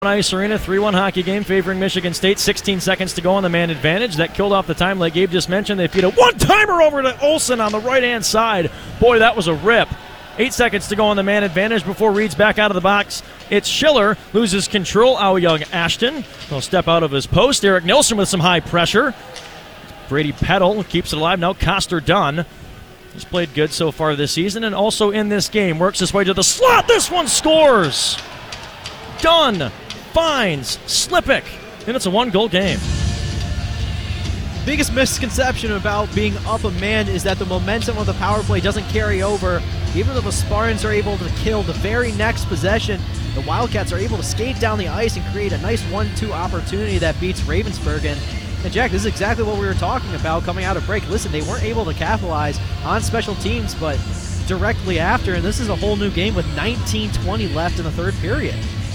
Ice Arena, 3-1 hockey game favoring Michigan State. 16 seconds to go on the man advantage. That killed off the time like Gabe just mentioned. They feed a one-timer over to Olsen on the right-hand side. Boy, that was a rip. 8 seconds to go on the man advantage before Reed's back out of the box. It's Schiller, loses control. Aoyung Ashton will step out of his post. Eric Nilsson with some high pressure. Brady Peddle keeps it alive. Now Coster Dunn. He's played good so far this season and also in this game. Works his way to the slot. This one scores. Dunn finds Slipik, and it's a one-goal game. Biggest misconception about being up a man is that the momentum of the power play doesn't carry over. Even though the Spartans are able to kill the very next possession, the Wildcats are able to skate down the ice and create a nice 1-2 opportunity that beats Ravensburg. And Jack, this is exactly what we were talking about coming out of break. Listen, they weren't able to capitalize on special teams, but directly after, and this is a whole new game with 19:20 left in the third period.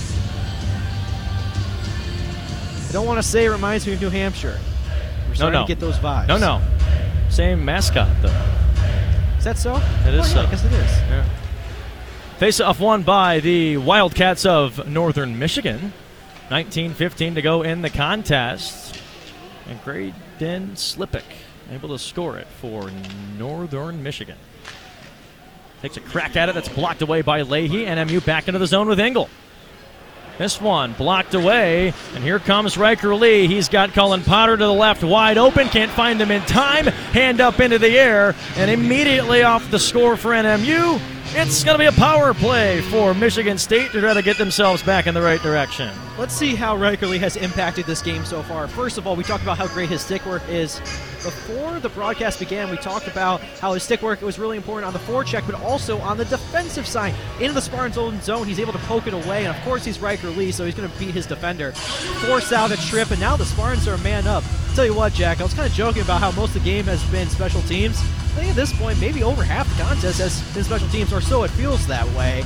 I don't want to say it reminds me of New Hampshire. We're starting to get those vibes. No. Same mascot, though. Is that so? It is so. I guess it is. Yeah. Face-off won by the Wildcats of Northern Michigan. 19:15 to go in the contest. And Graydon Slipik able to score it for Northern Michigan. Takes a crack at it. That's blocked away by Leahy. NMU back into the zone with Engel. This one blocked away, and here comes Riker Lee. He's got Cullen Potter to the left, wide open, can't find him in time. Hand up into the air, and immediately off the score for NMU. It's going to be a power play for Michigan State to try to get themselves back in the right direction. Let's see how Riker Lee has impacted this game so far. First of all, we talked about how great his stick work is. Before the broadcast began, we talked about how his stick work was really important on the forecheck, but also on the defensive side. Into the Spartans' own zone, he's able to poke it away, and of course he's Riker Lee, so he's going to beat his defender. Force out a trip, and now the Spartans are a man up. I'll tell you what, Jack, I was kind of joking about how most of the game has been special teams. I think at this point, maybe over half the contest has been special teams, or so it feels that way.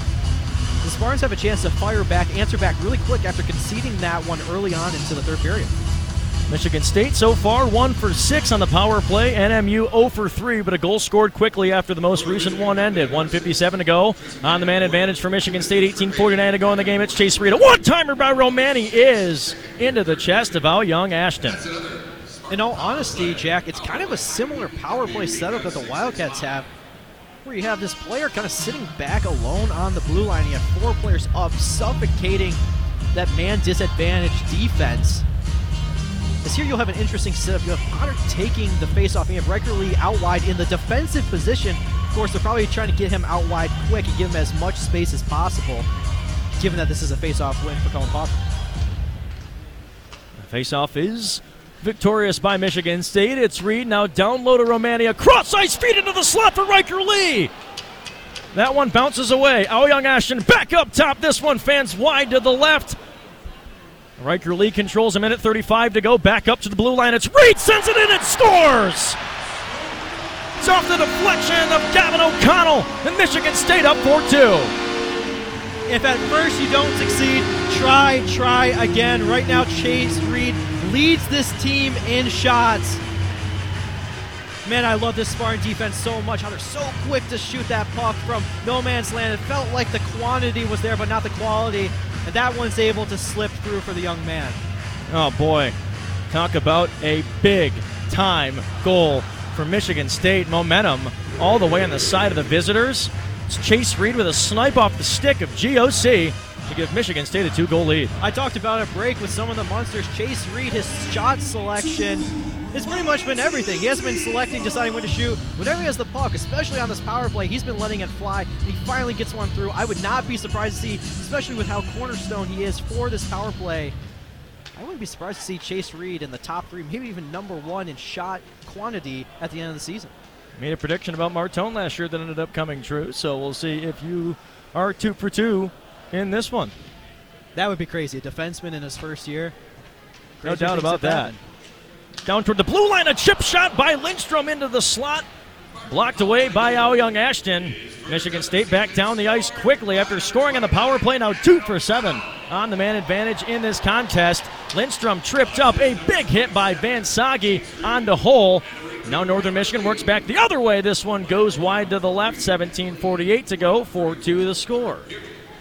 The Spartans have a chance to fire back, answer back really quick after conceding that one early on into the third period. Michigan State so far 1 for 6 on the power play. NMU 0 for 3, but a goal scored quickly after the most recent one ended. 1:57 to go on the man advantage for Michigan State. 18:49 to go in the game. It's Chase Reed. A one-timer by Romani is into the chest of Aoyung Ashton. In all honesty, Jack, it's kind of a similar power play setup that the Wildcats have, where you have this player kind of sitting back alone on the blue line. You have 4 players up, suffocating that man disadvantaged defense. As here you'll have an interesting setup. You have Potter taking the face-off. You have Riker Lee out wide in the defensive position. Of course, they're probably trying to get him out wide quick and give him as much space as possible, given that this is a face-off win for Cullen Potter. The face-off is victorious by Michigan State. It's Reed now down low to Romania. Cross ice feed into the slot for Riker Lee. That one bounces away. Aoyung Ashton back up top. This one fans wide to the left. Riker Lee controls a minute 35 to go. Back up to the blue line. It's Reed, sends it in and scores! It's off the deflection of Gavin O'Connell, and Michigan State up 4-2. If at first you don't succeed, try again. Right now, Chase Reed leads this team in shots. Man, I love this Spartan defense so much, how they're so quick to shoot that puck from no man's land. It felt like the quantity was there, but not the quality. And that one's able to slip through for the young man. Oh, boy. Talk about a big-time goal for Michigan State. Momentum all the way on the side of the visitors. It's Chase Reed with a snipe off the stick of GOC to give Michigan State a 2-goal lead. I talked about a break with some of the monsters. Chase Reed, his shot selection has pretty much been everything. He hasn't been selecting, deciding when to shoot. Whenever he has the puck, especially on this power play, he's been letting it fly. He finally gets one through. I would not be surprised to see, especially with how cornerstone he is for this power play, I wouldn't be surprised to see Chase Reed in the top 3, maybe even number 1 in shot quantity at the end of the season. Made a prediction about Martone last year that ended up coming true, so we'll see if you are 2 for 2 in this one. That would be crazy. A defenseman in his first year. No doubt about that. Down toward the blue line, a chip shot by Lindstrom into the slot. Blocked away by Aoyung Ashton. Michigan State back down the ice quickly after scoring on the power play. Now 2 for 7 on the man advantage in this contest. Lindstrom tripped up. A big hit by Van Sage onto Hull. Now Northern Michigan works back the other way. This one goes wide to the left. 17:48 to go. 4-2 the score.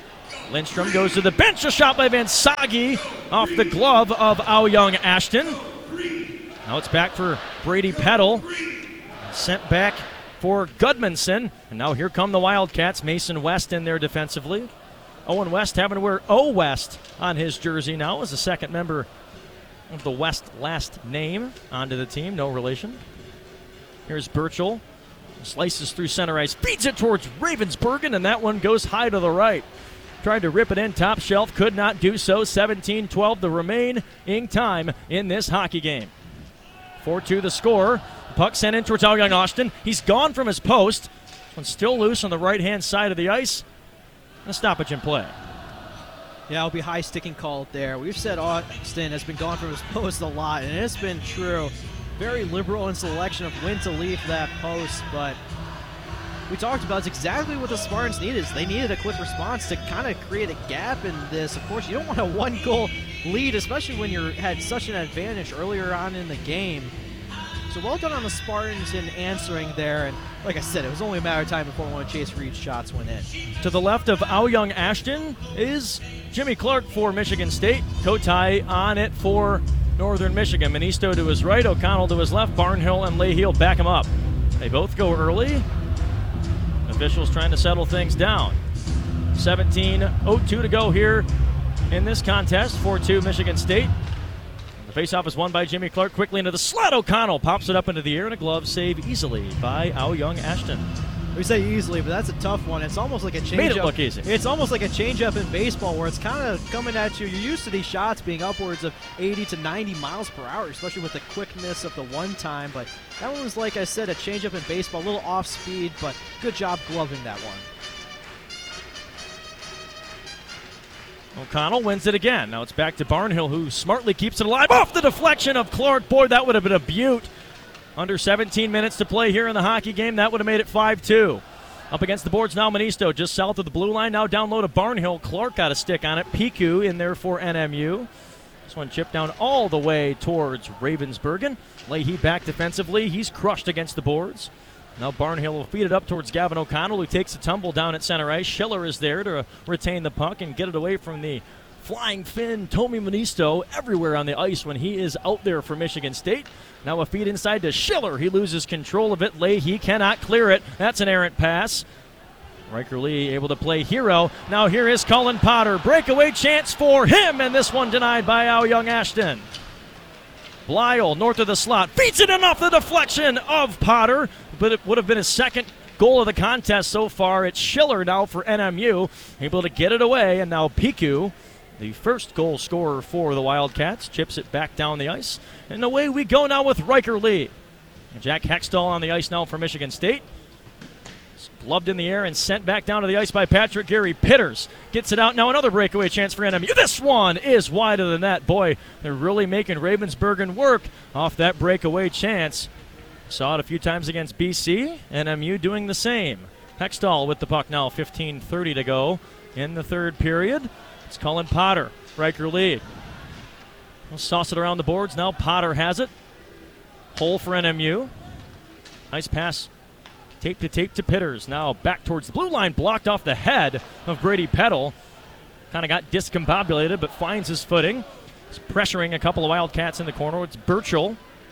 Lindstrom goes to the bench. A shot by Van Sage off the glove of Aoyoung Ashton. Now it's back for Brady Peddle. Sent back for Gudmundsson. And now here come the Wildcats. Mason West in there defensively. Owen West having to wear O West on his jersey now as the second member of the West last name onto the team. No relation. Here's Burchell. Slices through center ice. Feeds it towards Ravensburgen, and that one goes high to the right. Tried to rip it in top shelf. Could not do so. 17-12 the remaining time in this hockey game. 4-2 the score. Puck sent in towards Aoyoung Ashton. He's gone from his post. This one's still loose on the right-hand side of the ice. A stoppage in play. Yeah, it'll be high sticking called there. We've said Austin has been gone from his post a lot, and it's been true. Very liberal in selection of when to leave that post, but we talked about it's exactly what the Spartans needed. They needed a quick response to kind of create a gap in this. Of course, you don't want a one-goal lead, especially when you had such an advantage earlier on in the game. So well done on the Spartans in answering there. And like I said, it was only a matter of time before one of Chase Reed's shots went in. To the left of Aoyoung Ashton is Jimmy Clark for Michigan State. Kotai on it for Northern Michigan. Ministo to his right, O'Connell to his left, Barnhill and Leahy back him up. They both go early. Officials trying to settle things down. 17:02 to go here in this contest. 4-2 Michigan State. The faceoff is won by Jimmy Clark. Quickly into the slot. O'Connell pops it up into the air, and a glove save easily by Aoyoung Ashton. We say easily, but that's a tough one. It's almost like a change-up. Made it look easy. It's almost like a change-up in baseball where it's kind of coming at you. You're used to these shots being upwards of 80 to 90 miles per hour, especially with the quickness of the one time. But that one was, like I said, a change-up in baseball, a little off-speed, but good job gloving that one. O'Connell wins it again. Now it's back to Barnhill, who smartly keeps it alive off the deflection of Clark. Boy, that would have been a beaut. Under 17 minutes to play here in the hockey game. That would have made it 5-2. Up against the boards now, Ministo just south of the blue line. Now down low to Barnhill. Clark got a stick on it. Piku in there for NMU. This one chipped down all the way towards Ravensburgen. Leahy back defensively. He's crushed against the boards. Now Barnhill will feed it up towards Gavin O'Connell, who takes a tumble down at center ice. Schiller is there to retain the puck and get it away from the flying Finn, Tommy Ministo, everywhere on the ice when he is out there for Michigan State. Now a feed inside to Schiller. He loses control of it. Leahy cannot clear it. That's an errant pass. Riker Lee able to play hero. Now here is Cullen Potter. Breakaway chance for him, and this one denied by Aoyoung Ashton. Blyle, north of the slot, feeds it in off the deflection of Potter, but it would have been his second goal of the contest so far. It's Schiller now for NMU, able to get it away, and now Piku, the first goal scorer for the Wildcats, chips it back down the ice. And away we go now with Riker Lee. And Jack Hextall on the ice now for Michigan State. It's gloved in the air and sent back down to the ice by Patrick Gary. Pitters gets it out. Now another breakaway chance for NMU. This one is wide of the net. Boy, they're really making Ravensburgen work off that breakaway chance. Saw it a few times against BC. NMU doing the same. Hextall with the puck now. 15:30 to go in the third period. It's Cullen Potter. Riker Lee. We'll sauce it around the boards. Now Potter has it. Hole for NMU. Nice pass. Tape to Pitters. Now back towards the blue line. Blocked off the head of Brady Peddle. Kind of got discombobulated, but finds his footing. He's pressuring a couple of Wildcats in the corner. It's Burchell.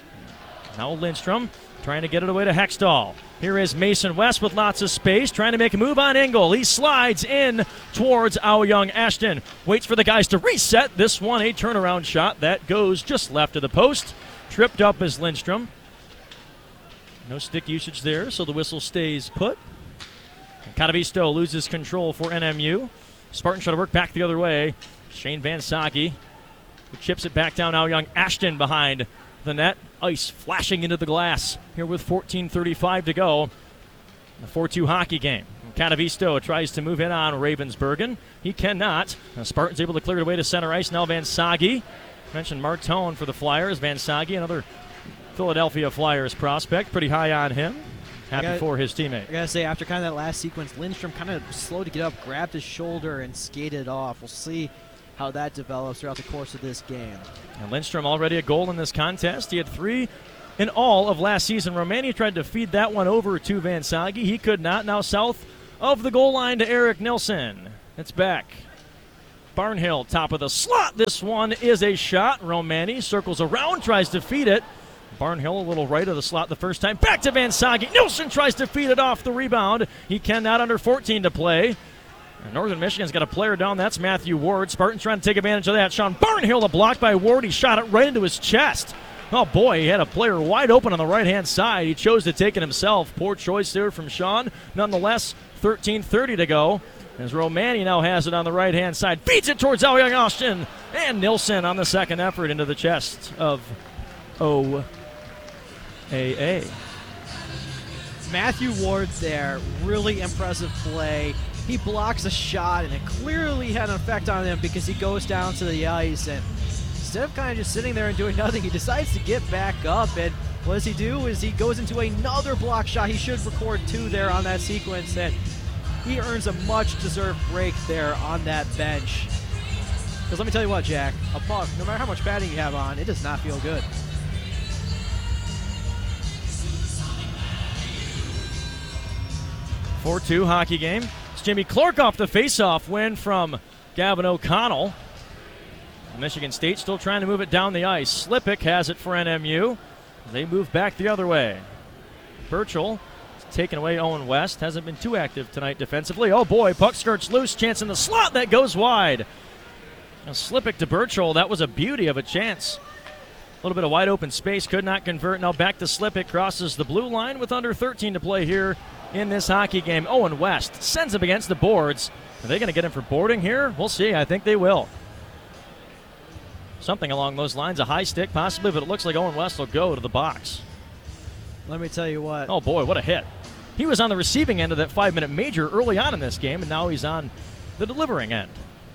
Now Lindstrom trying to get it away to Hextall. Here is Mason West with lots of space, trying to make a move on Engel. He slides in towards Aoyoung Ashton. Waits for the guys to reset. This one, a turnaround shot that goes just left of the post. Tripped up is Lindstrom. No stick usage there, so the whistle stays put. Catavisto loses control for NMU. Spartan trying to work back the other way. Shane Van Sage, who chips it back down. Aoyoung Ashton behind the net. Ice flashing into the glass here with 14:35 to go. The 4-2 hockey game. Catavisto tries to move in on Ravensburgen. He cannot. Spartan's able to clear it away to center ice. Now Van Sage. Mentioned Martone for the Flyers. Van Sage, another Philadelphia Flyers prospect. Pretty high on him. Happy for his teammate. I gotta say, after kind of that last sequence, Lindstrom kind of slowed to get up, grabbed his shoulder, and skated off. We'll see how that develops throughout the course of this game. And Lindstrom already a goal in this contest. He had 3 in all of last season. Romania tried to feed that one over to Van Sage. He could not. Now south of the goal line to Eric Nilsson. It's back Barnhill, top of the slot. This one is a shot. Romani circles around, tries to feed it. Barnhill a little right of the slot the first time. Back to Van Sage. Nilsson tries to feed it off the rebound. He cannot, under 14 to play. And Northern Michigan's got a player down. That's Matthew Ward. Spartans trying to take advantage of that. Sean Barnhill, the block by Ward. He shot it right into his chest. Oh, boy, he had a player wide open on the right-hand side. He chose to take it himself. Poor choice there from Sean. Nonetheless, 13:30 to go. As Romani now has it on the right-hand side. Feeds it towards Young Austin. And Nilsson on the second effort into the chest of OAA. Matthew Ward there, really impressive play. He blocks a shot, and it clearly had an effect on him because he goes down to the ice, and instead of kind of just sitting there and doing nothing, he decides to get back up, and what does he do is he goes into another block shot. He should record 2 there on that sequence, and he earns a much-deserved break there on that bench. Because let me tell you what, Jack, a puck, no matter how much padding you have on, it does not feel good. (4-2) hockey game. It's Jimmy Clark off the faceoff win from Gavin O'Connell. Michigan State still trying to move it down the ice. Slipik has it for NMU. They move back the other way. Birchall taking away Owen West. Hasn't been too active tonight defensively. Oh boy, puck skirts loose. Chance in the slot. That goes wide. Now Slipik to Birchall. That was a beauty of a chance. A little bit of wide open space. Could not convert. Now back to Slipik. Crosses the blue line with under 13 to play here in this hockey game. Owen West sends him against the boards. Are they going to get him for boarding here? We'll see. I think they will. Something along those lines. A high stick possibly, but it looks like Owen West will go to the box. Let me tell you what. Oh boy, what a hit. He was on the receiving end of that 5-minute major early on in this game, and now he's on the delivering end.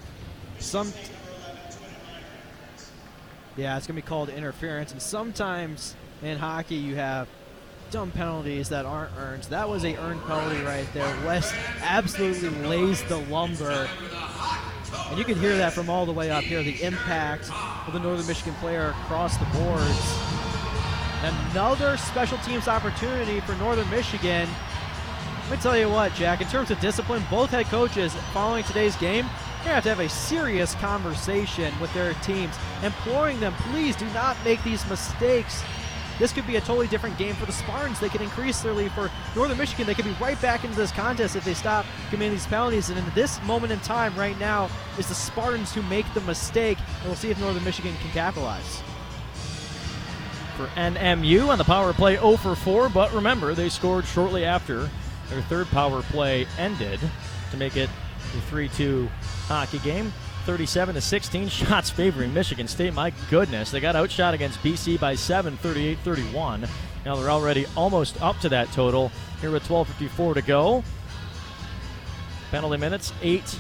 Yeah, it's going to be called interference, and sometimes in hockey you have dumb penalties that aren't earned. That was a earned penalty right there. West absolutely lays the lumber, and you can hear that from all the way up here, the impact of the Northern Michigan player across the boards. Another special teams opportunity for Northern Michigan. Let me tell you what, Jack, in terms of discipline, both head coaches following today's game, they're going to have a serious conversation with their teams, imploring them, please do not make these mistakes. This could be a totally different game for the Spartans. They could increase their lead. For Northern Michigan, they could be right back into this contest if they stop committing these penalties. And in this moment in time right now, it's the Spartans who make the mistake, and we'll see if Northern Michigan can capitalize. For NMU on the power play 0 for 4, but remember, they scored shortly after their third power play ended to make it a 3-2 hockey game. 37-16, shots favoring Michigan State. My goodness, they got outshot against BC by 7, 38-31. Now they're already almost up to that total here with 12:54 to go. Penalty minutes,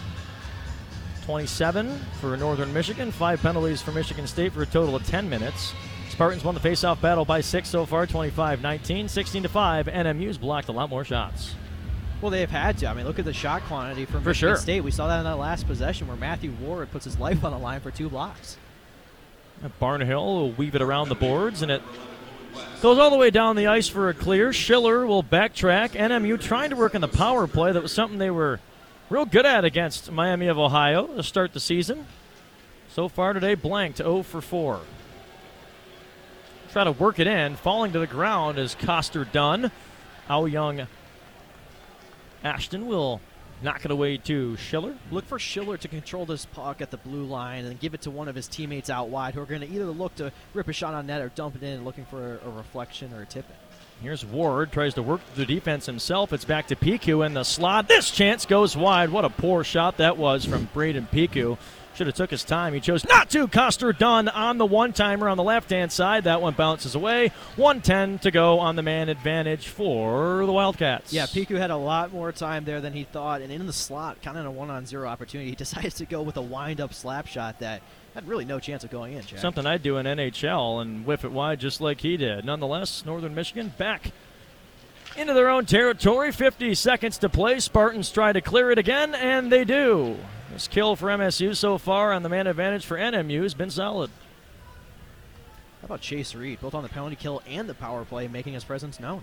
8:27 for Northern Michigan. 5 penalties for Michigan State for a total of 10 minutes. Spartans won the faceoff battle by 6 so far, 25-19, 16-5. NMU's blocked a lot more shots. Well, they've had to. I mean, look at the shot quantity from Michigan State. We saw that in that last possession where Matthew Ward puts his life on the line for 2 blocks. Barnhill will weave it around the boards, and it goes all the way down the ice for a clear. Schiller will backtrack. NMU trying to work in the power play. That was something they were real good at against Miami of Ohio to start the season. So far today, blanked 0 for 4. Try to work it in. Falling to the ground is Coster Dunn. Young Ashton will knock it away to Schiller. Look for Schiller to control this puck at the blue line and give it to one of his teammates out wide who are going to either look to rip a shot on net or dump it in looking for a reflection or a tip-in. Here's Ward, tries to work the defense himself. It's back to Piku in the slot. This chance goes wide. What a poor shot that was from Braden Piku. Should have took his time. He chose not to. Coster Dunn on the one-timer on the left-hand side. That one bounces away. 1:10 to go on the man advantage for the Wildcats. Yeah, Piku had a lot more time there than he thought, and in the slot, kind of in a 1-on-0 opportunity, he decides to go with a wind-up slap shot that had really no chance of going in, Jack. Something I'd do in NHL and whiff it wide just like he did. Nonetheless, Northern Michigan back into their own territory. 50 seconds to play. Spartans try to clear it again, and they do. This kill for MSU so far on the man advantage for NMU has been solid. How about Chase Reed, both on the penalty kill and the power play, making his presence known?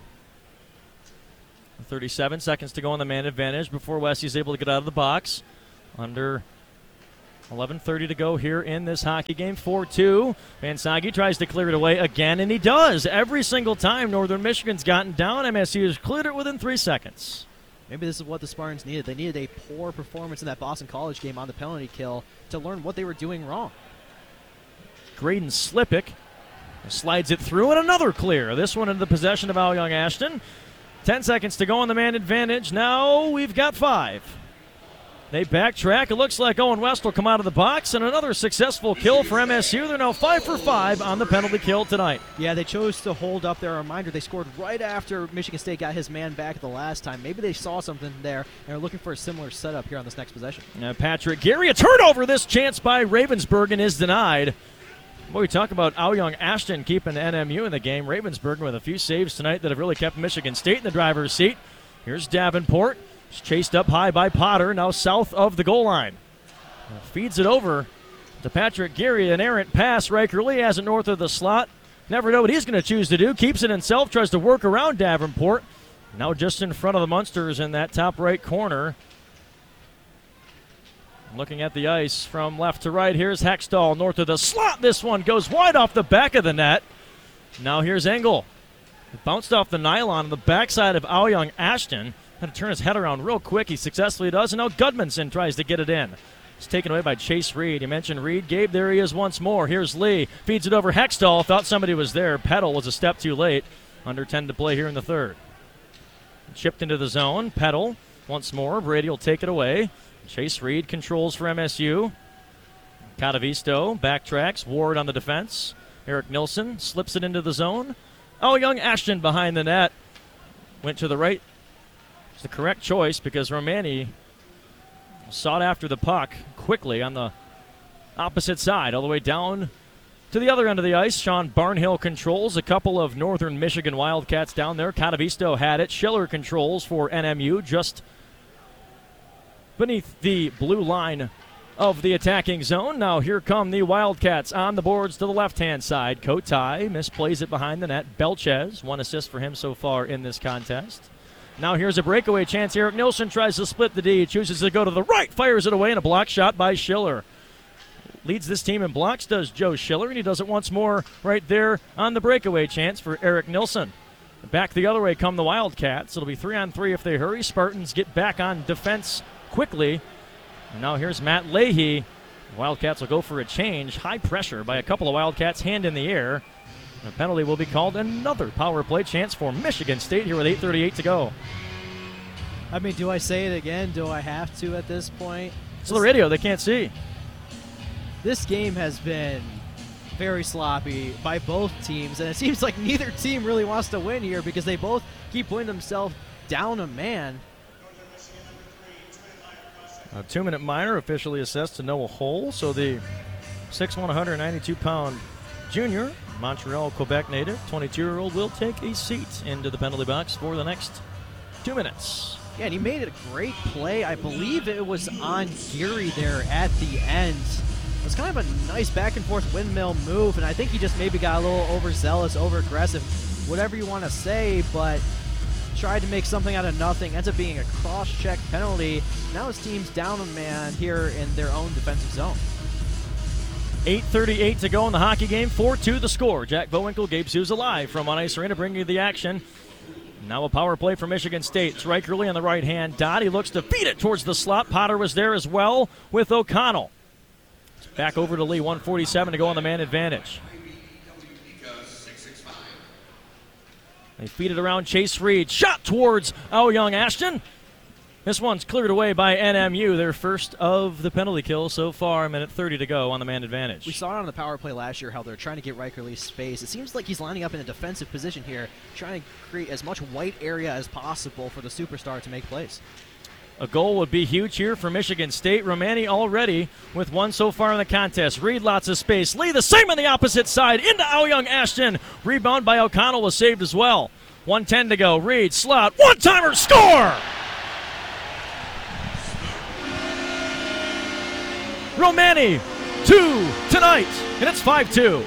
37 seconds to go on the man advantage before Wesley's able to get out of the box. Under 11:30 to go here in this hockey game. 4-2. Vansagi tries to clear it away again, and he does. Every single time Northern Michigan's gotten down, MSU has cleared it within 3 seconds. Maybe this is what the Spartans needed. They needed a poor performance in that Boston College game on the penalty kill to learn what they were doing wrong. Graydon Slipik slides it through, and another clear. This one into the possession of Al Young Ashton. 10 seconds to go on the man advantage. Now we've got 5. They backtrack. It looks like Owen West will come out of the box, and another successful kill for MSU. They're now 5 for 5 on the penalty kill tonight. Yeah, they chose to hold up their reminder. They scored right after Michigan State got his man back the last time. Maybe they saw something there and are looking for a similar setup here on this next possession. Patrick Gary, a turnover. This chance by Ravensburgen is denied. Boy, we talk about Al Young Ashton keeping NMU in the game. Ravensburgen with a few saves tonight that have really kept Michigan State in the driver's seat. Here's Davenport. He's chased up high by Potter, now south of the goal line. Feeds it over to Patrick Gary. An errant pass. Riker Lee has it north of the slot. Never know what he's going to choose to do. Keeps it himself, tries to work around Davenport. Now just in front of the Munsters in that top right corner. Looking at the ice from left to right. Here's Hextall north of the slot. This one goes wide off the back of the net. Now here's Engel. It bounced off the nylon on the backside of Al Young Ashton. Had to turn his head around real quick. He successfully does, and now Gudmundsson tries to get it in. It's taken away by Chase Reed. You mentioned Reed. Gabe, there he is once more. Here's Lee. Feeds it over Hextall. Thought somebody was there. Peddle was a step too late. Under 10 to play here in the third. Chipped into the zone. Peddle once more. Brady will take it away. Chase Reed controls for MSU. Catavisto backtracks. Ward on the defense. Eric Nilsson slips it into the zone. Oh, Young Ashton behind the net. Went to the right. It's the correct choice because Romani sought after the puck quickly on the opposite side, all the way down to the other end of the ice. Sean Barnhill controls. A couple of Northern Michigan Wildcats down there. Catavisto had it. Schiller controls for NMU just beneath the blue line of the attacking zone. Now here come the Wildcats on the boards to the left-hand side. Kotai misplays it behind the net. Belchez, 1 assist for him so far in this contest. Now here's a breakaway chance. Eric Nilsson tries to split the D. Chooses to go to the right. Fires it away, and a block shot by Schiller. Leads this team in blocks, does Joe Schiller, and he does it once more right there on the breakaway chance for Eric Nilsson. Back the other way come the Wildcats. It'll be 3-on-3 if they hurry. Spartans get back on defense quickly. And now here's Matt Leahy. Wildcats will go for a change. High pressure by a couple of Wildcats, hand in the air. A penalty will be called. Another power play chance for Michigan State here with 8:38 to go. I mean, do I say it again? Do I have to at this point? It's the radio. They can't see. This game has been very sloppy by both teams, and it seems like neither team really wants to win here because they both keep putting themselves down a man. A 2-minute minor officially assessed to Noah Hull. So the 6'1", 192-pound junior, Montreal, Quebec native, 22-year-old will take a seat into the penalty box for the next 2 minutes. Yeah, and he made it a great play. I believe it was on Geary there at the end. It was kind of a nice back-and-forth windmill move, and I think he just maybe got a little overzealous, over-aggressive, whatever you want to say, but tried to make something out of nothing. Ends up being a cross-check penalty. Now his team's down a man here in their own defensive zone. 8:38 to go in the hockey game. 4-2 the score. Jack Bowinkle, Gabe Souza live from On Ice Arena bringing you the action. Now a power play for Michigan State. It's Riker Lee on the right hand. Dottie looks to feed it towards the slot. Potter was there as well with O'Connell. Back over to Lee. 1:47 to go on the man advantage. They feed it around Chase Reed. Shot towards Ao Young Ashton. This one's cleared away by NMU, their first of the penalty kills so far. A minute 30 to go on the man advantage. We saw it on the power play last year how they're trying to get Riker Lee space. It seems like he's lining up in a defensive position here, trying to create as much white area as possible for the superstar to make plays. A goal would be huge here for Michigan State. Romani already with one so far in the contest. Reed lots of space. Lee the same on the opposite side into Ao Young Ashton. Rebound by O'Connell was saved as well. 1:10 to go. Reed, slot, one-timer, score! Romani, 2 tonight, and it's 5-2.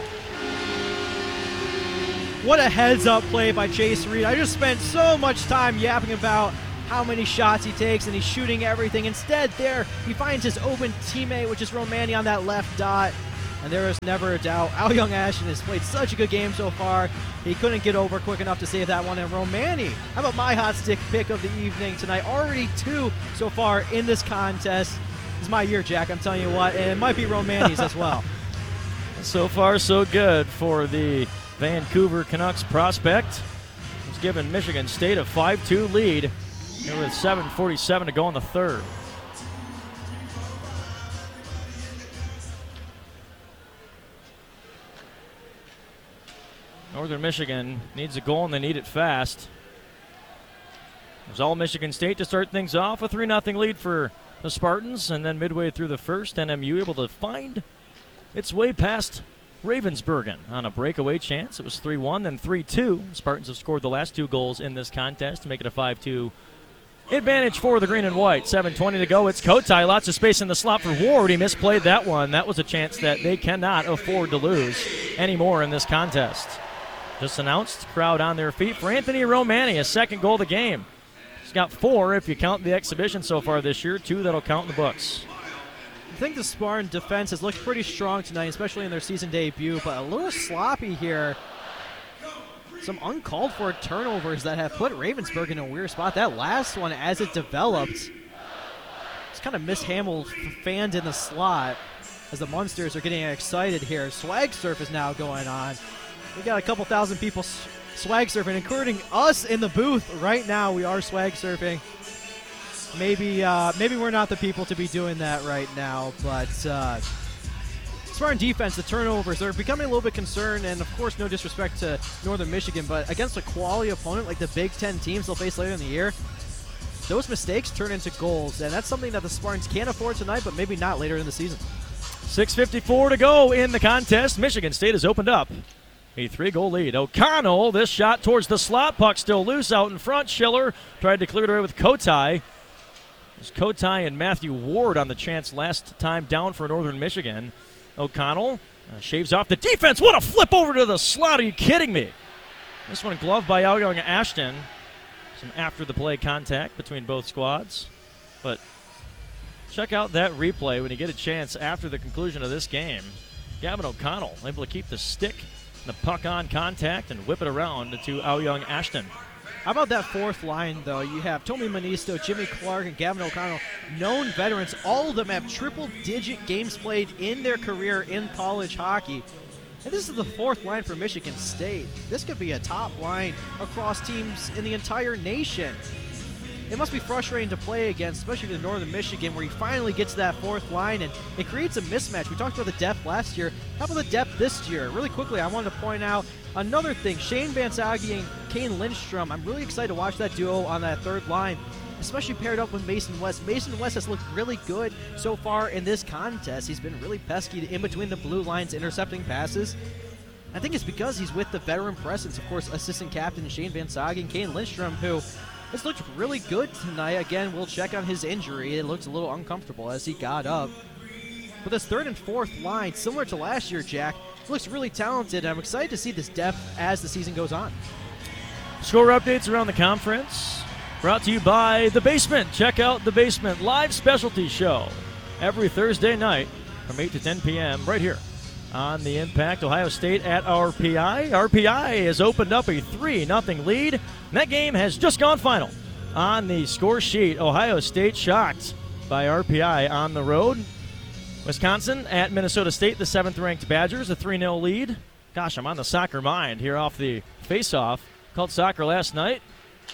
What a heads-up play by Chase Reed. I just spent so much time yapping about how many shots he takes, and he's shooting everything. Instead, there, he finds his open teammate, which is Romani on that left dot. And there is never a doubt, Ao Young Ashton has played such a good game so far. He couldn't get over quick enough to save that one. And Romani, how about my hot stick pick of the evening tonight? Already 2 so far in this contest. This is my year, Jack, I'm telling you what. And it might be Romani's as well. So far, so good for the Vancouver Canucks prospect. He's given Michigan State a 5-2 lead here with 7:47 to go in the third. Northern Michigan needs a goal, and they need it fast. It was all Michigan State to start things off. A 3-0 lead for the Spartans, and then midway through the first, NMU able to find its way past Ravensburgen on a breakaway chance. It was 3-1, then 3-2. Spartans have scored the last 2 goals in this contest to make it a 5-2 advantage for the green and white. 7:20 to go. It's Kotai. Lots of space in the slot for Ward. He misplayed that one. That was a chance that they cannot afford to lose anymore in this contest. Just announced, crowd on their feet for Anthony Romani, a second goal of the game. He's got 4 if you count the exhibition so far this year, 2 that'll count in the books. I think the Spartan defense has looked pretty strong tonight, especially in their season debut, but a little sloppy here. Some uncalled for turnovers that have put Ravensburg in a weird spot. That last one, as it developed, it's kind of mishandled, fanned in the slot as the Munsters are getting excited here. Swag surf is now going on. We got a couple thousand people swag surfing, including us in the booth right now. We are swag surfing. Maybe we're not the people to be doing that right now, but Spartan defense, the turnovers, they're becoming a little bit concerned, and of course, no disrespect to Northern Michigan, but against a quality opponent like the Big Ten teams they'll face later in the year, those mistakes turn into goals, and that's something that the Spartans can't afford tonight, but maybe not later in the season. 6:54 to go in the contest. Michigan State has opened up a 3-goal lead. O'Connell, this shot towards the slot. Puck still loose out in front. Schiller tried to clear it away with Kotai. It was Kotai and Matthew Ward on the chance last time down for Northern Michigan. O'Connell shaves off the defense. What a flip over to the slot. Are you kidding me? This one gloved by Ao Young Ashton. Some after-the-play contact between both squads. But check out that replay when you get a chance after the conclusion of this game. Gavin O'Connell able to keep the stick and the puck on contact and whip it around to Ao Young Ashton. How about that fourth line, though? You have Tommy Manisto, Jimmy Clark, and Gavin O'Connell, known veterans. All of them have triple-digit games played in their career in college hockey. And this is the fourth line for Michigan State. This could be a top line across teams in the entire nation. It must be frustrating to play against, especially the Northern Michigan, where he finally gets to that fourth line, and it creates a mismatch. We talked about the depth last year. How about the depth this year? Really quickly, I wanted to point out another thing. Shane Vansagi and Kane Lindstrom. I'm really excited to watch that duo on that third line, especially paired up with Mason West. Mason West has looked really good so far in this contest. He's been really pesky in between the blue lines, intercepting passes. I think it's because he's with the veteran presence, of course, assistant captain Shane Vansagi and Kane Lindstrom, who has looked really good tonight. Again, we'll check on his injury. It looks a little uncomfortable as he got up. But this third and fourth line, similar to last year, Jack, looks really talented. I'm excited to see this depth as the season goes on. Score updates around the conference brought to you by The Basement. Check out The Basement live specialty show every Thursday night from 8 to 10 p.m. right here on the Impact. Ohio State at RPI. RPI has opened up a 3-0 lead, and that game has just gone final. On the score sheet, Ohio State shocked by RPI on the road. Wisconsin at Minnesota State, the 7th-ranked Badgers, a 3-0 lead. Gosh, I'm on the soccer mind here off the face-off. Called soccer last night.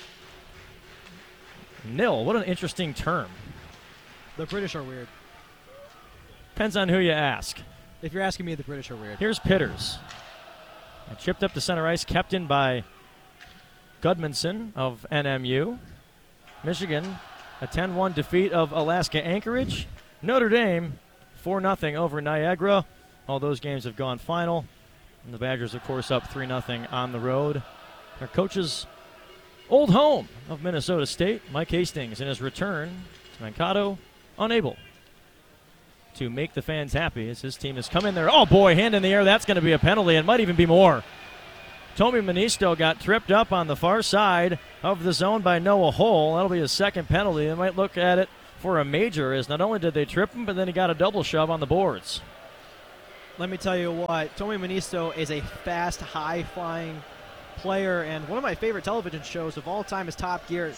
Nil, what an interesting term. The British are weird. Depends on who you ask. If you're asking me, the British are weird. Here's Pitters. Chipped up to center ice, kept in by Gudmundsson of NMU. Michigan, a 10-1 defeat of Alaska Anchorage. Notre Dame, 4-0 over Niagara. All those games have gone final. And the Badgers, of course, up 3-0 on the road. Their coach's old home of Minnesota State, Mike Hastings, in his return to Mankato, unable to make the fans happy as his team has come in there. Oh, boy, hand in the air. That's going to be a penalty and might even be more. Tommy Manisto got tripped up on the far side of the zone by Noah Hull. That'll be his second penalty. They might look at it for a major, as not only did they trip him, but then he got a double shove on the boards. Let me tell you what, Tommy Manisto is a fast, high-flying player, and one of my favorite television shows of all time is Top Gear.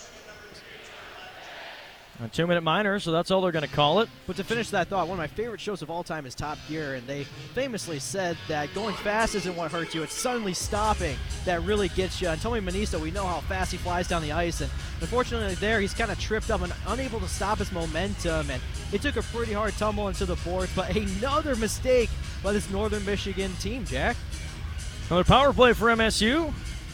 A 2-minute minor, so that's all they're going to call it. But to finish that thought, one of my favorite shows of all time is Top Gear, and they famously said that going fast isn't what hurts you, it's suddenly stopping that really gets you. And Tommy Manisto, we know how fast he flies down the ice, and unfortunately there he's kind of tripped up and unable to stop his momentum, and it took a pretty hard tumble into the boards, but another mistake by this Northern Michigan team, Jack. Another power play for MSU.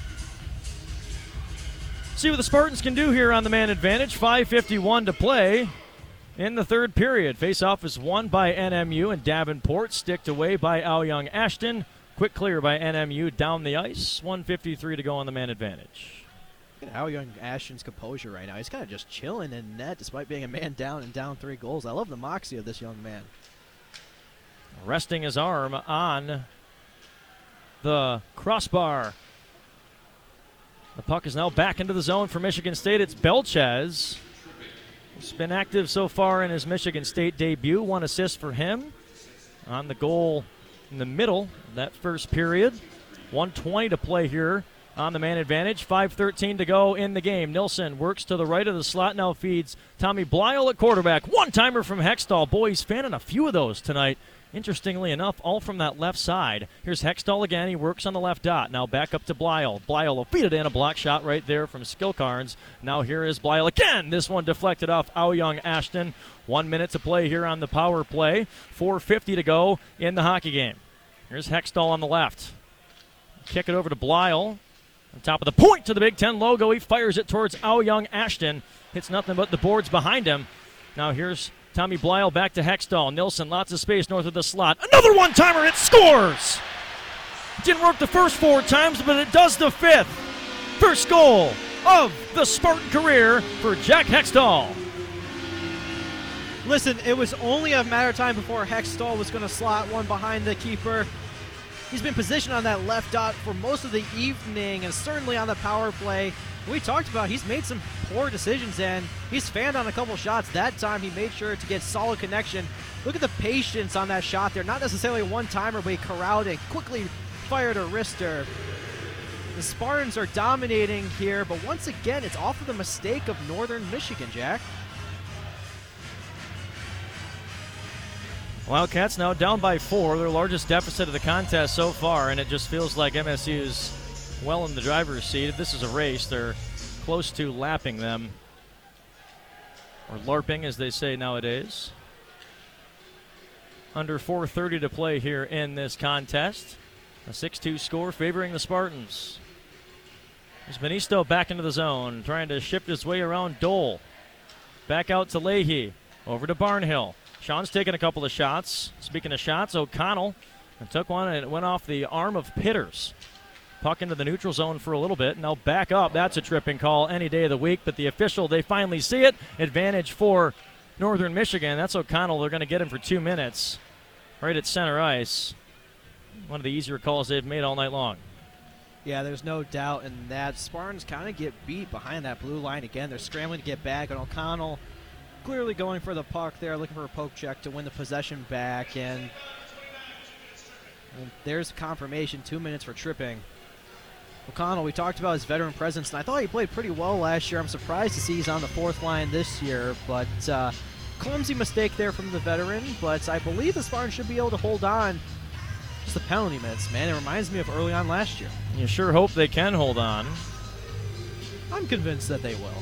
See what the Spartans can do here on the man advantage. 5:51 to play in the third period. Face-off is won by NMU, and Davenport sticked away by Aoyung Ashton. Quick clear by NMU down the ice. 1:53 to go on the man advantage. Look at Aoyung Ashton's composure right now. He's kind of just chilling in net despite being a man down and down 3 goals. I love the moxie of this young man. Resting his arm on the crossbar. The puck is now back into the zone for Michigan State. It's Belchez. He's been active so far in his Michigan State debut. 1 assist for him on the goal in the middle of that first period. 1:20 to play here on the man advantage. 5:13 to go in the game. Nilsson works to the right of the slot, now feeds Tommy Blyle at quarterback. One-timer from Hextall. Boy, he's fanning a few of those tonight. Interestingly enough, all from that left side. Here's Hextall again. He works on the left dot. Now back up to Blyle. Blyle will feed it in. A block shot right there from Skilkarns. Now here is Blyle again. This one deflected off Aoyung Ashton. 1 minute to play here on the power play. 4:50 to go in the hockey game. Here's Hextall on the left. Kick it over to Blyle. On top of the point to the Big Ten logo. He fires it towards Aoyung Ashton. Hits nothing but the boards behind him. Now here's Tommy Blyle back to Hextall. Nilsson, lots of space north of the slot. Another one-timer, it scores! Didn't work the first 4 times, but it does the 5th. First goal of the Spartan career for Jack Hextall. Listen, it was only a matter of time before Hextall was going to slot one behind the keeper. He's been positioned on that left dot for most of the evening, and certainly on the power play. We talked about he's made some poor decisions, and he's fanned on a couple shots. That time he made sure to get solid connection. Look at the patience on that shot there. Not necessarily a one-timer, but he corralled it, quickly fired a wrister. The Spartans are dominating here, but once again, it's off of the mistake of Northern Michigan, Jack. Wildcats now down by 4, their largest deficit of the contest so far, and it just feels like MSU's well in the driver's seat. If this is a race, they're close to lapping them, or LARPing as they say nowadays. Under 4:30 to play here in this contest. A 6-2 score favoring the Spartans. There's Manisto back into the zone, trying to shift his way around Dole. Back out to Leahy, over to Barnhill. Sean's taking a couple of shots. Speaking of shots, O'Connell took one and it went off the arm of Pitters. Puck into the neutral zone for a little bit. Now back up. That's a tripping call any day of the week. But the official, they finally see it. Advantage for Northern Michigan. That's O'Connell. They're going to get him for 2 minutes right at center ice. One of the easier calls they've made all night long. Yeah, there's no doubt in that. Spartans kind of get beat behind that blue line again. They're scrambling to get back, and O'Connell clearly going for the puck there, looking for a poke check to win the possession back. And there's confirmation, 2 minutes for tripping. O'Connell, we talked about his veteran presence, and I thought he played pretty well last year. I'm surprised to see he's on the 4th line this year, but clumsy mistake there from the veteran. But I believe the Spartans should be able to hold on. Just the penalty minutes, man. It reminds me of early on last year. You sure hope they can hold on. I'm convinced that they will.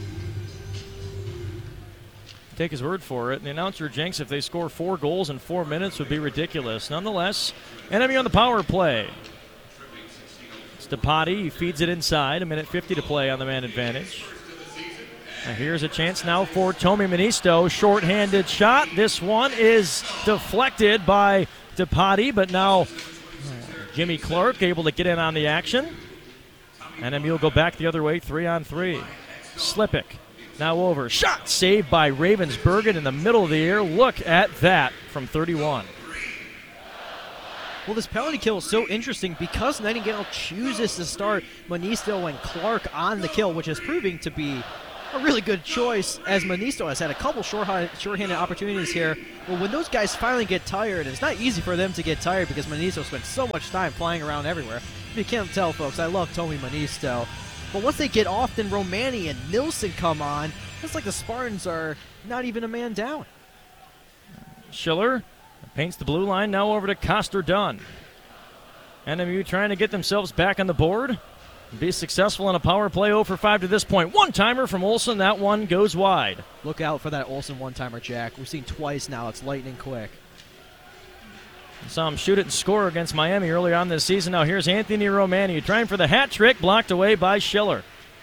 Take his word for it. And the announcer jinx if they score 4 goals in 4 minutes would be ridiculous. Nonetheless, enemy on the power play. It's DePotti. He feeds it inside. 1:50 to play on the man advantage. Now here's a chance now for Tommy Manisto. Short-handed shot. This one is deflected by DePotti, but now Jimmy Clark able to get in on the action. NMU will go back the other way, 3-on-3. Slipik now over. Shot saved by Ravensbergen in the middle of the air. Look at that from 31. Well, this penalty kill is so interesting because Nightingale chooses to start Monisto and Clark on the kill, which is proving to be a really good choice, as Monisto has had a couple shorthanded opportunities here. But when those guys finally get tired, it's not easy for them to get tired because Monisto spent so much time flying around everywhere. If you can't tell, folks, I love Tommy Monisto. But once they get off, then Romani and Nilsson come on. It's like the Spartans are not even a man down. Schiller paints the blue line, now over to Coster-Dunn. NMU trying to get themselves back on the board. Be successful in a power play 0 for 5 to this point. One-timer from Olsen. That one goes wide. Look out for that Olsen one-timer, Jack. We've seen twice now. It's lightning quick. Saw him shoot it and score against Miami earlier on this season. Now here's Anthony Romani trying for the hat trick, blocked away by Schiller.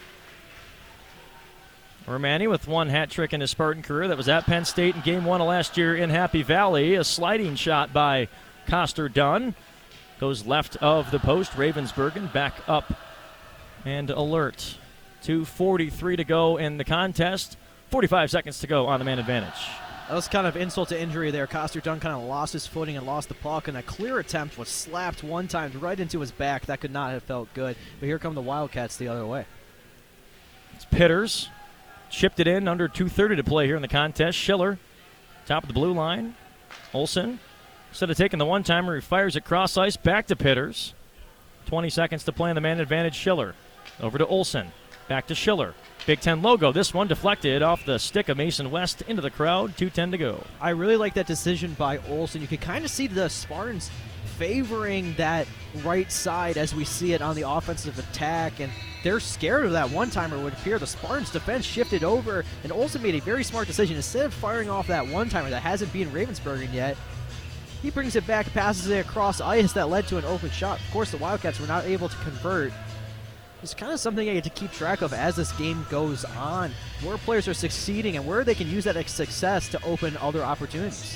Romani with one hat trick in his Spartan career. That was at Penn State in Game 1 of last year in Happy Valley. A sliding shot by Coster-Dunn. Goes left of the post. Ravensburgen back up and alert. 2:43 to go in the contest. 45 seconds to go on the man advantage. That was kind of insult to injury there. Coster-Dunn kind of lost his footing and lost the puck, and a clear attempt was slapped one time right into his back. That could not have felt good. But here come the Wildcats the other way. It's Pitters. Chipped it in, under 2:30 to play here in the contest. Schiller, top of the blue line. Olsen, instead of taking the one-timer, he fires it cross ice back to Pitters. 20 seconds to play in the man advantage. Schiller over to Olsen. Back to Schiller. Big Ten logo. This one deflected off the stick of Mason West into the crowd. 2:10 to go. I really like that decision by Olsen. You can kind of see the Spartans favoring that right side as we see it on the offensive attack, and they're scared of that one-timer. It would appear the Spartans defense shifted over, and Olsen made a very smart decision. Instead of firing off that one-timer that hasn't been Ravensburgen yet, he brings it back, passes it across ice. That led to an open shot. Of course, the Wildcats were not able to convert. It's kind of something I get to keep track of as this game goes on, where players are succeeding and where they can use that success to open other opportunities.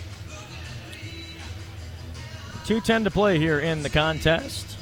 2:10 to play here in the contest.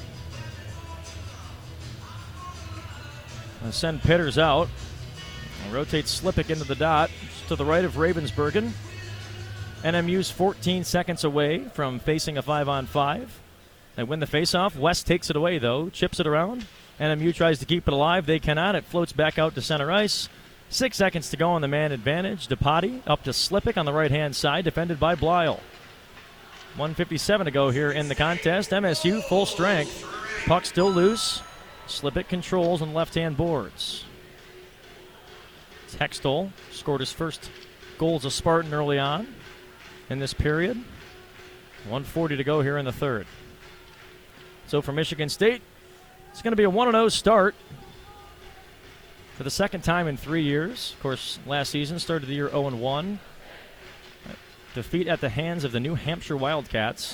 I'll send Pitters out. I'll rotate Slipik into the dot to the right of Ravensburgen. NMU's 14 seconds away from facing a 5-on-5. They win the faceoff. West takes it away, though, chips it around. NMU tries to keep it alive. They cannot. It floats back out to center ice. 6 seconds to go on the man advantage. DePati up to Slipik on the right-hand side, defended by Blyle. 1:57 to go here in the contest. MSU full strength. Puck still loose. Slipik controls on left-hand boards. Hextall scored his first goal as a Spartan early on in this period. 1:40 to go here in the third. So for Michigan State, it's going to be a 1-0 start for the second time in 3 years. Of course, last season started the year 0-1. Defeat at the hands of the New Hampshire Wildcats.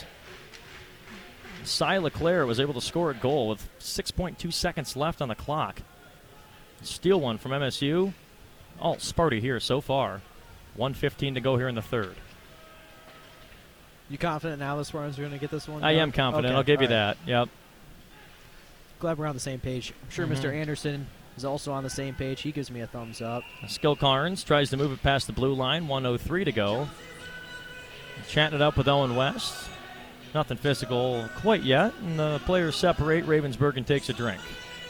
Cy Leclerc was able to score a goal with 6.2 seconds left on the clock. Steal one from MSU. All Sparty here so far. 1:15 to go here in the third. You confident now the Spartans are going to get this one? I am confident. Okay, I'll give you right. that. Yep. Glad we're on the same page. I'm sure Mr. Anderson is also on the same page. He gives me a thumbs up. Skill Carnes tries to move it past the blue line. 1:03 to go. Chatting it up with Owen West. Nothing physical quite yet. And the players separate. Ravensburgen takes a drink.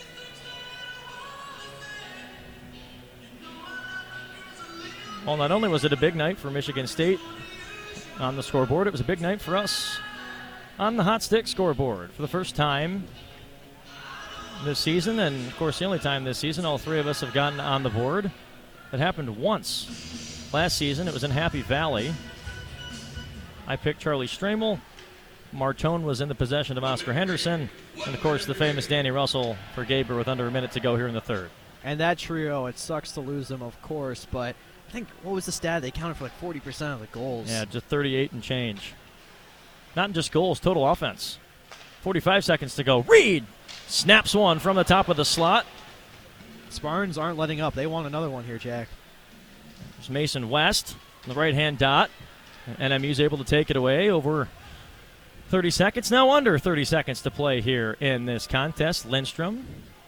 Well, not only was it a big night for Michigan State on the scoreboard, it was a big night for us on the Hot Stick scoreboard. For the first time this season, and of course the only time this season, all three of us have gotten on the board. It happened once last season. It was in Happy Valley. I picked Charlie Stramel. Martone was in the possession of Oscar Henderson. And, of course, the famous Danny Russell for Gaber with under a minute to go here in the third. And that trio, it sucks to lose them, of course, but I think, what was the stat? They counted for like 40% of the goals. Yeah, just 38 and change. Not just goals, total offense. 45 seconds to go. Reed snaps one from the top of the slot. Spartans aren't letting up. They want another one here, Jack. There's Mason West on the right-hand dot. NMU's able to take it away over 30 seconds. Now under 30 seconds to play here in this contest. Lindstrom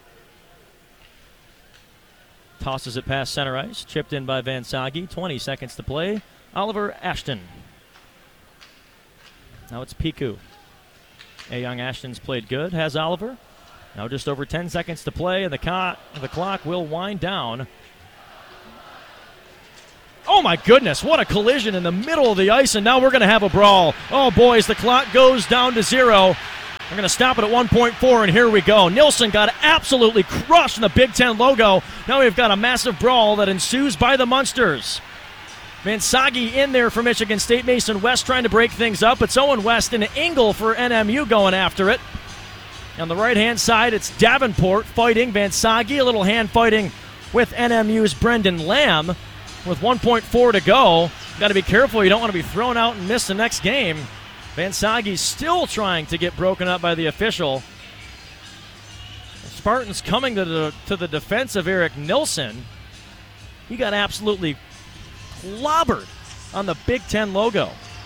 tosses it past center ice. Chipped in by Van Sage. 20 seconds to play. Oliver Ashton. Now it's Piku. A. Young Ashton's played good, has Oliver. Now just over 10 seconds to play, and the clock will wind down. Oh, my goodness, what a collision in the middle of the ice, and now we're going to have a brawl. Oh, boys, the clock goes down to 0. We're going to stop it at 1.4, and here we go. Nilsson got absolutely crushed in the Big Ten logo. Now we've got a massive brawl that ensues by the Munsters. Vansagi in there for Michigan State. Mason West trying to break things up. It's Owen West and Engel for NMU going after it. On the right-hand side, it's Davenport fighting Vansagi. A little hand fighting with NMU's Brendan Lamb. With 1.4 to go, got to be careful. You don't want to be thrown out and miss the next game. Vansagi's still trying to get broken up by the official. Spartans coming to the defense of Eric Nilsson. He got absolutely clobbered on the Big Ten logo.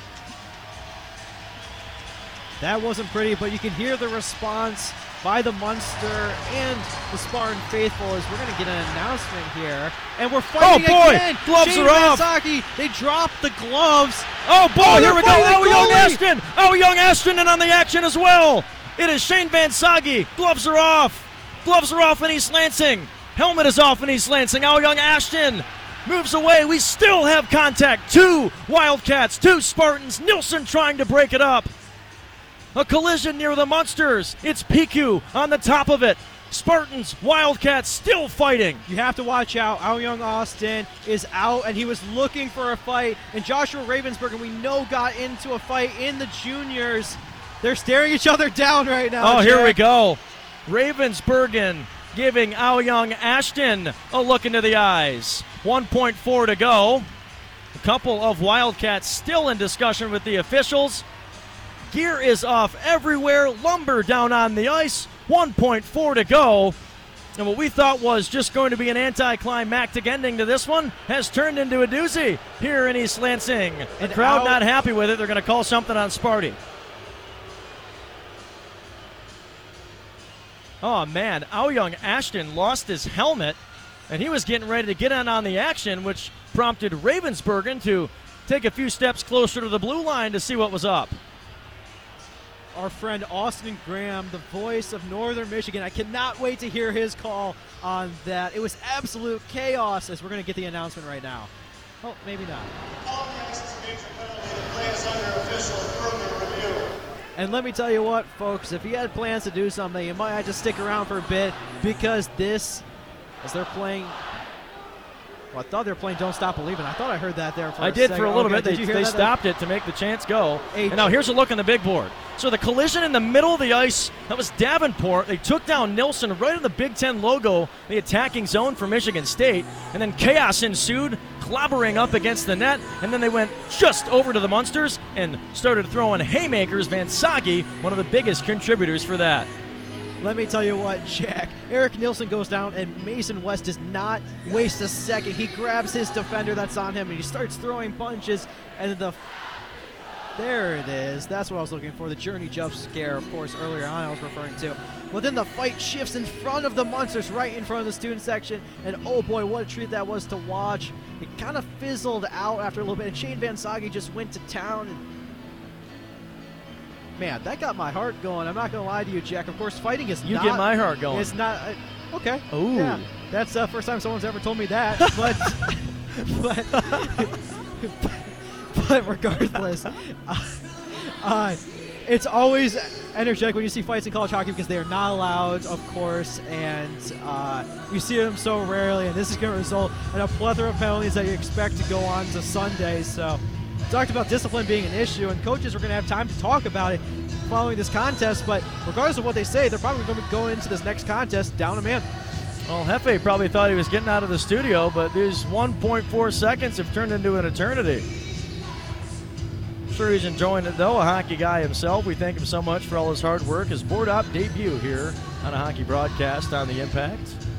That wasn't pretty, but you can hear the response by the Munster and the Spartan faithful as we're going to get an announcement here. And we're fighting again. Gloves Shane are off. Vansagi, they dropped the gloves. Oh, boy, here we go. Oh, Young Ashton. Oh, Young Ashton in on the action as well. It is Shane Vansagi. Gloves are off. Gloves are off in East Lansing. Helmet is off in East Lansing. Oh, Young Ashton moves away. We still have contact. 2 Wildcats, 2 Spartans. Nilsson trying to break it up. A collision near the Munsters. It's Piku on the top of it. Spartans, Wildcats still fighting. You have to watch out. Ao Young Austin is out, and he was looking for a fight. And Joshua Ravensburger, we know, got into a fight in the juniors. They're staring each other down right now. Oh, Jack. Here we go. Ravensburgen giving Ao Young Ashton a look into the eyes. 1.4 to go. A couple of Wildcats still in discussion with the officials. Gear is off everywhere. Lumber down on the ice. 1.4 to go. And what we thought was just going to be an anticlimactic ending to this one has turned into a doozy here in East Lansing. The crowd not happy with it. They're going to call something on Sparty. Oh, man. Ao Young Ashton lost his helmet, and he was getting ready to get in on the action, which prompted Ravensburgen to take a few steps closer to the blue line to see what was up. Our friend Austin Graham, the voice of Northern Michigan. I cannot wait to hear his call on that. It was absolute chaos as we're going to get the announcement right now. Oh, maybe not. And let me tell you what, folks, if you had plans to do something, you might have to stick around for a bit because this, as they're playing, well, I thought they were playing Don't Stop Believing. I thought I heard that there for a second. I did for a little bit. Did you hear they that? stopped it to make the chance go. And now here's a look on the big board. So the collision in the middle of the ice, that was Davenport. They took down Nilsson right on the Big Ten logo, the attacking zone for Michigan State. And then chaos ensued, clobbering up against the net. And then they went just over to the Munsters and started throwing haymakers. Vansagi, one of the biggest contributors for that. Let me tell you what, Jack. Eric Nilsson goes down, and Mason West does not waste a second. He grabs his defender that's on him, and he starts throwing punches. And there it is. That's what I was looking for. The Journey jump scare, of course, earlier on I was referring to. But then the fight shifts in front of the Munsters, right in front of the student section. And oh boy, what a treat that was to watch. It kind of fizzled out after a little bit, and Shane Vansagi just went to town. And man, that got my heart going. I'm not going to lie to you, Jack. Of course, fighting is You get my heart going. It's not. Okay. Ooh. Yeah, that's the first time someone's ever told me that. But regardless, it's always energetic when you see fights in college hockey because they are not allowed, of course, and you see them so rarely. And this is going to result in a plethora of penalties that you expect to go on to Sunday. So, talked about discipline being an issue, and coaches are going to have time to talk about it following this contest. But regardless of what they say, they're probably going to be going into this next contest down a man. Well, Hefe probably thought he was getting out of the studio, but these 1.4 seconds have turned into an eternity. I'm sure he's enjoying it, though. A hockey guy himself. We thank him so much for all his hard work. His board op debut here on a hockey broadcast on the Impact.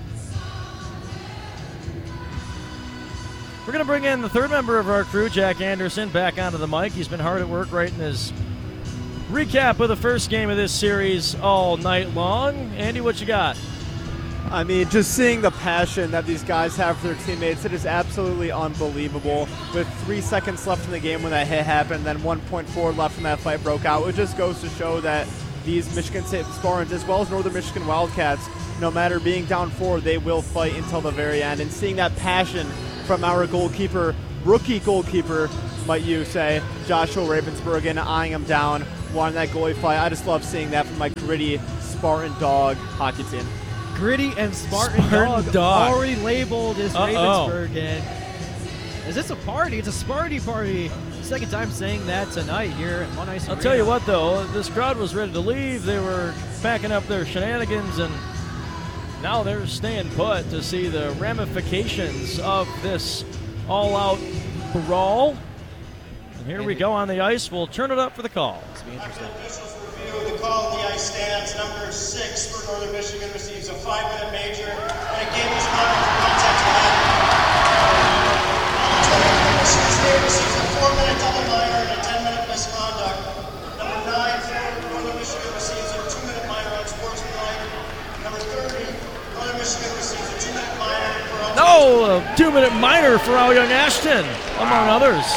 We're going to bring in the third member of our crew, Jack Anderson, back onto the mic. He's been hard at work writing his recap of the first game of this series all night long. Andy, what you got? I mean, just seeing the passion that these guys have for their teammates, it is absolutely unbelievable. With 3 seconds left in the game when that hit happened, then 1.4 left when that fight broke out, it just goes to show that these Michigan State Spartans, as well as Northern Michigan Wildcats, no matter being down 4, they will fight until the very end. And seeing that passion from our goalkeeper, rookie goalkeeper, might you say, Joshua Ravensbergen, eyeing him down, wanting that goalie fight. I just love seeing that from my gritty Spartan Dog hockey team. Gritty and Spartan dog already labeled as Ravensbergen. Is this a party? It's a Sparty party. Second time saying that tonight here at One Ice Arena. I'll tell you what, though, this crowd was ready to leave. They were backing up their shenanigans, and now they're staying put to see the ramifications of this all-out brawl. And here we go on the ice. We'll turn it up for the call. This will be interesting. Officials review the call of the ice stands. Number 6 for Northern Michigan receives a 5-minute major, and a game is marked for contact with that. Michigan State receives a 4-minute double minor and a 10-minute misconduct. Number 9 for Northern Michigan receives a 2-minute minor on sportsmanlike. Number 30, Northern Michigan receives a 2-minute minor for No, a 2-minute minor for Ao Young Ashton, among others.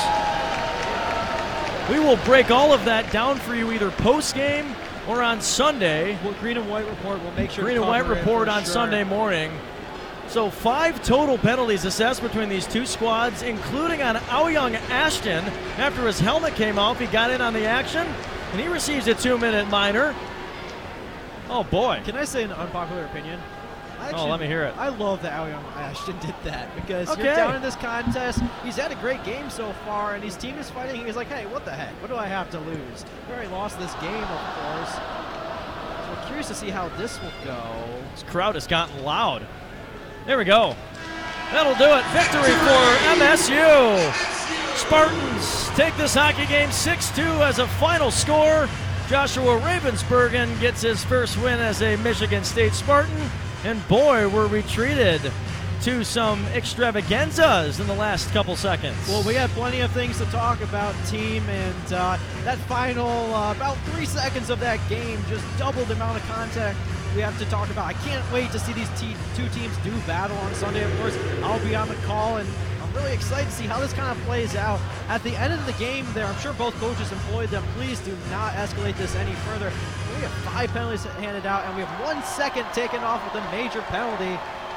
We will break all of that down for you either post-game or on Sunday. Well, Green and White Report will make sure Green to and White cover it Report for on sure. Sunday morning. So 5 total penalties assessed between these two squads, including on Ao Young Ashton. After his helmet came off, he got in on the action, and he receives a 2-minute minor. Oh, boy. Can I say an unpopular opinion? Let me hear it. I love that Ao Young Ashton did that because Okay. you're down in this contest. He's had a great game so far, and his team is fighting. He's like, hey, what the heck? What do I have to lose? We already lost this game, of course. So we're curious to see how this will go. This crowd has gotten loud. There we go. That'll do it. Victory for MSU. Spartans take this hockey game 6-2 as a final score. Joshua Ravensbergen gets his first win as a Michigan State Spartan. And boy, were we treated to some extravaganzas in the last couple seconds. Well, we had plenty of things to talk about, team, and that final about 3 seconds of that game just doubled the amount of contact we have to talk about. I can't wait to see these two teams do battle on Sunday. Of course, I'll be on the call, and I'm really excited to see how this kind of plays out. At the end of the game there, I'm sure both coaches employed them. Please do not escalate this any further. We have 5 penalties handed out, and we have 1 second taken off with a major penalty.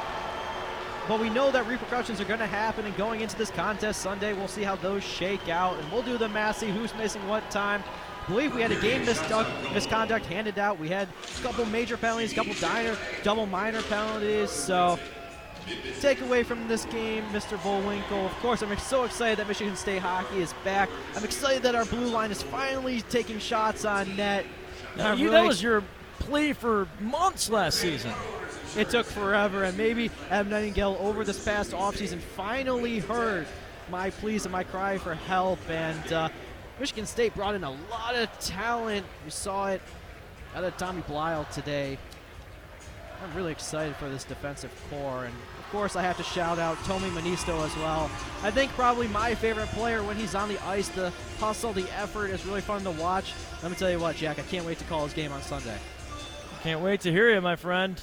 But we know that repercussions are going to happen, and going into this contest Sunday, we'll see how those shake out, and we'll do the math, see who's missing what time. I believe we had a game misconduct handed out. We had a couple major penalties, a couple double minor penalties. So take away from this game, Mr. Bullwinkle. Of course, I'm so excited that Michigan State hockey is back. I'm excited that our blue line is finally taking shots on net. Now, that was your plea for months last season. It took forever, and maybe Adam Nightingale over this past offseason finally heard my pleas and my cry for help. And Michigan State brought in a lot of talent. We saw it out of Tommy Blyle today. I'm really excited for this defensive core. And, of course, I have to shout out Tommy Manisto as well. I think probably my favorite player when he's on the ice. The hustle, the effort is really fun to watch. Let me tell you what, Jack, I can't wait to call his game on Sunday. Can't wait to hear you, my friend.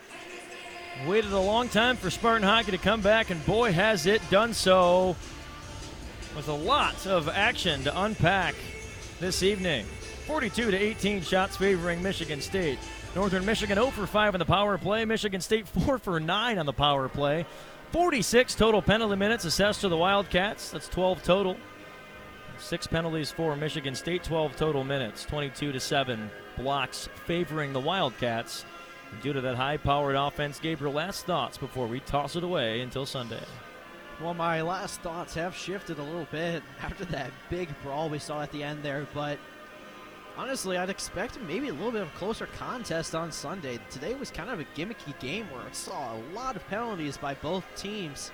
Waited a long time for Spartan hockey to come back, and boy, has it done so, with a lot of action to unpack this evening. 42-18 shots favoring Michigan State. Northern Michigan 0 for 5 in the power play. Michigan State 4 for 9 on the power play. 46 total penalty minutes assessed to the Wildcats. That's 12 total. 6 penalties for Michigan State, 12 total minutes. 22-7 blocks favoring the Wildcats. And due to that high-powered offense, Gabriel, last thoughts before we toss it away until Sunday. Well, my last thoughts have shifted a little bit after that big brawl we saw at the end there, but honestly, I'd expect maybe a little bit of a closer contest on Sunday. Today was kind of a gimmicky game where I saw a lot of penalties by both teams.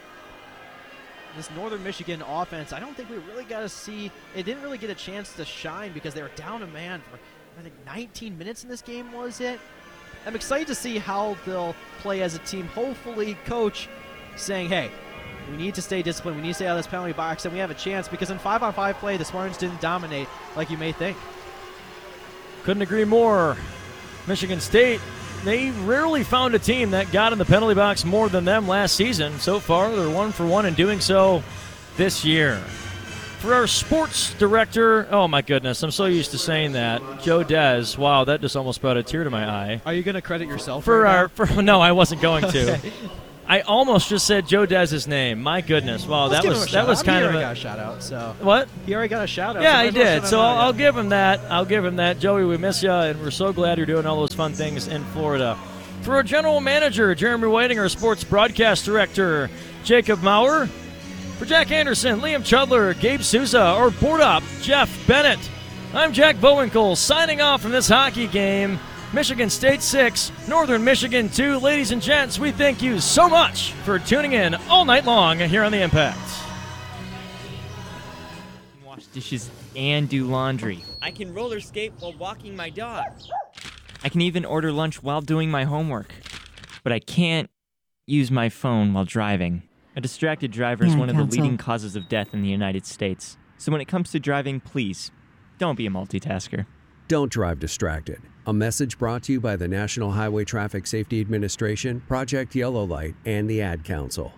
This Northern Michigan offense, I don't think we really got to see, it didn't really get a chance to shine because they were down a man for, I think, 19 minutes in this game, was it? I'm excited to see how they'll play as a team. Hopefully, coach saying, hey, we need to stay disciplined. We need to stay out of this penalty box, and we have a chance because in 5-on-5 play, the Spartans didn't dominate like you may think. Couldn't agree more. Michigan State, they rarely found a team that got in the penalty box more than them last season. So far, they're 1 for 1 in doing so this year. For our sports director, oh my goodness, I'm so used to saying that, Joe Dez. Wow, that just almost brought a tear to my eye. Are you going to credit yourself? No, I wasn't going to. Okay. I almost just said Joe Dez's name. My goodness, wow, Let's give him a that was shout-out. kind of He already got a shout out. So what? He already got a shout out. Yeah, he did. So I'll give him that. I'll give him that. Joey, we miss you, and we're so glad you're doing all those fun things in Florida. For our general manager, Jeremy Whiting, our sports broadcast director, Jacob Maurer. For Jack Anderson, Liam Chudler, Gabe Souza, our board op, Jeff Bennett. I'm Jack Bowinkle, signing off from this hockey game. Michigan State 6, Northern Michigan 2. Ladies and gents, we thank you so much for tuning in all night long here on The Impact. Wash dishes and do laundry. I can roller skate while walking my dog. I can even order lunch while doing my homework. But I can't use my phone while driving. A distracted driver is one of the leading causes of death in the United States. So when it comes to driving, please, don't be a multitasker. Don't drive distracted. A message brought to you by the National Highway Traffic Safety Administration, Project Yellow Light, and the Ad Council.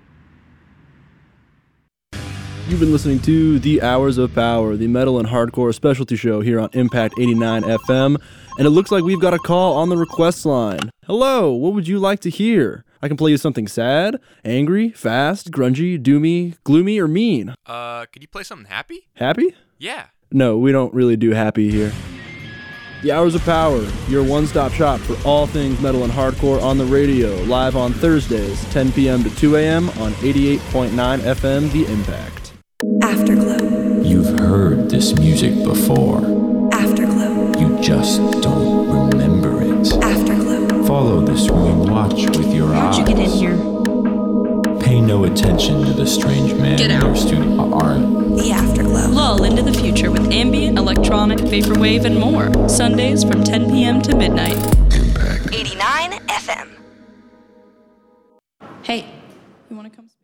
You've been listening to The Hours of Power, the metal and hardcore specialty show here on Impact 89 FM, and it looks like we've got a call on the request line. Hello, what would you like to hear? I can play you something sad, angry, fast, grungy, doomy, gloomy, or mean. Could you play something happy? Happy? Yeah. No, we don't really do happy here. The Hours of Power, your one-stop shop for all things metal and hardcore on the radio, live on Thursdays, 10 p.m. to 2 a.m. on 88.9 FM, The Impact. Afterglow. You've heard this music before. Afterglow. You just don't remember it. Afterglow. Follow this ring, watch with your eyes. How'd you get in here? Pay no attention to the strange man Get out. in your studio. The Afterglow. Lull into the future with ambient, electronic, vaporwave, and more. Sundays from 10 p.m. to midnight. Impact 89 FM. Hey, you want to come?